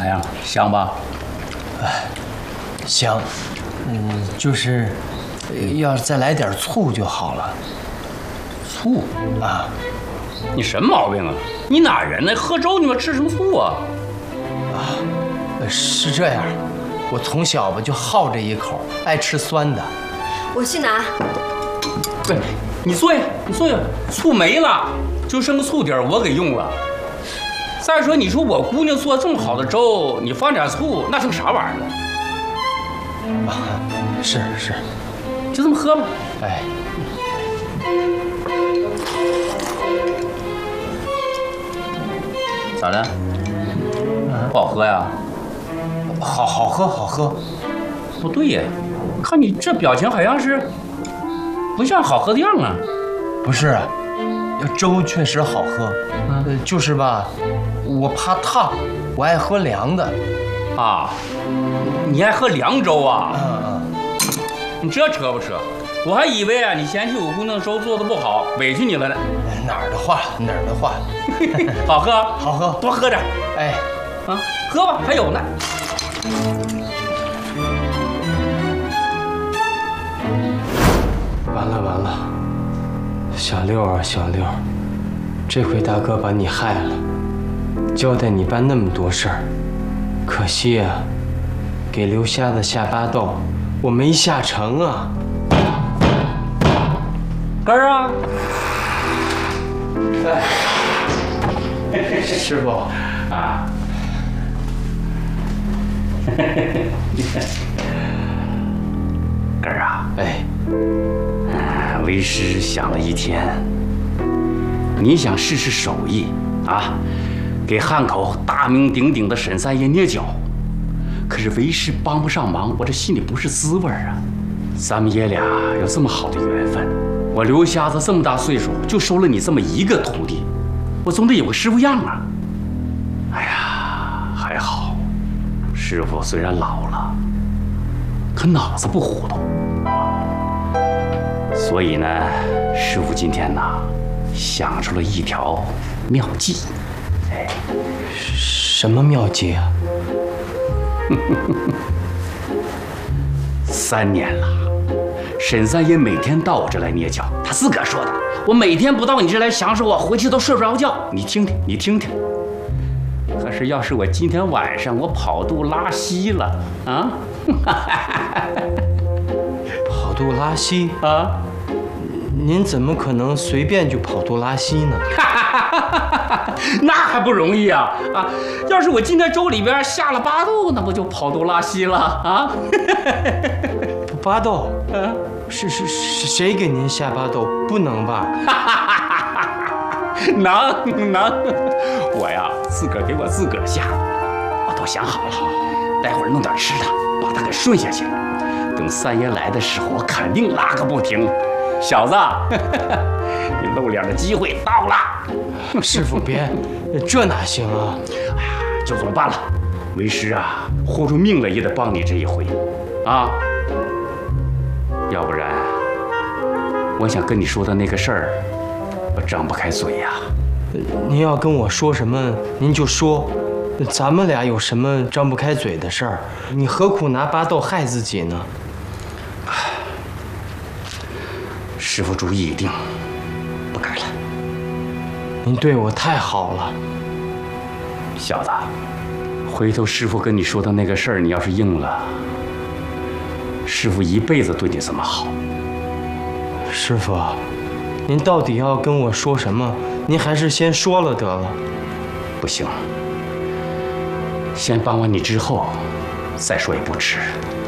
样？香吧？ 香，就是要是再来点醋就好了。 醋啊？ 你什么毛病啊？你哪人呢？喝粥你们吃什么醋啊？ 是这样，我从小吧就好这一口，爱吃酸的。 我去拿。 对，你坐下，你坐下。醋没了，就剩个醋底儿，我给用了。再说，你说我姑娘做这么好的粥，你放点醋，那成啥玩意儿了？ 是， 就这么喝吧。 哎， 咋的？不好喝呀？ 好喝。 不对呀，看你这表情好像是不像好喝的样啊。 不是，粥确实好喝，就是吧，我怕烫，我爱喝凉的。 啊，你爱喝凉粥啊？你这扯不扯？我还以为啊，你嫌弃我姑娘粥做的不好，委屈你了呢。 哪儿的话？ 好喝， 好喝， 多喝点。 哎， 喝吧，还有呢。 完了，小六啊，这回大哥把你害了，交代你办那么多事儿，可惜啊，给刘瞎子下巴豆，我没下成啊。 根儿啊！ 哎，师傅啊，根儿啊！ 哎， 为师想了一天，你想试试手艺啊，给汉口大名鼎鼎的沈三爷捏脚，可是为师帮不上忙，我这心里不是滋味啊。咱们爷俩有这么好的缘分，我刘瞎子这么大岁数就收了你这么一个徒弟，我总得有个师傅样啊。哎呀，还好，师傅虽然老了，可脑子不糊涂。所以呢，师傅今天呢，想出了一条妙计。哎， 什么妙计啊 ？3年了，沈三爷每天到我这来捏脚，他自个儿说的。我每天不到你这来享受，我回去都睡不着觉。你听听。可是要是我今天晚上我跑肚拉稀了啊？ 跑肚拉稀啊？ 您怎么可能随便就跑肚拉稀呢？ 那还不容易啊！要是我今天粥里边下了巴豆，那不就跑肚拉稀了啊？ 巴豆？是谁给您下巴豆？不能吧？ 能，我呀自个儿给我自个儿下，我都想好了，待会儿弄点吃的，把它给顺下去。等三爷来的时候，我肯定拉个不停。小子，你露脸的机会到了。 师傅别，这哪行啊？ 哎呀，就这么办了。为师啊，豁出命来也得帮你这一回，啊！要不然，我想跟你说的那个事儿，我张不开嘴呀。 您要跟我说什么，您就说。咱们俩有什么张不开嘴的事儿？你何苦拿巴豆害自己呢？ 师傅主意已定，不改了。 您对我太好了， 小子。回头师傅跟你说的那个事儿，你要是应了，师傅一辈子对你这么好。 师傅，您到底要跟我说什么？您还是先说了得了。 不行，先帮完你之后再说也不迟。